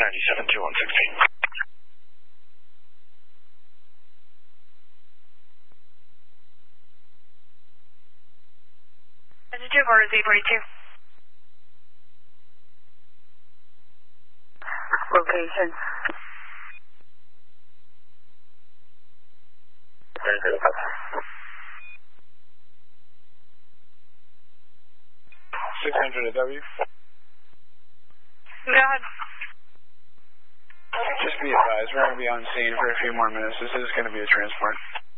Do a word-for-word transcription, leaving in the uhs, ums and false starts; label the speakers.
Speaker 1: ninety-seven two one six eight.
Speaker 2: Two four Z forty-two. Location.
Speaker 3: six hundred at W.
Speaker 2: Go ahead.
Speaker 3: Just be advised, we're going to be on scene for a few more minutes. This is going to be a transport.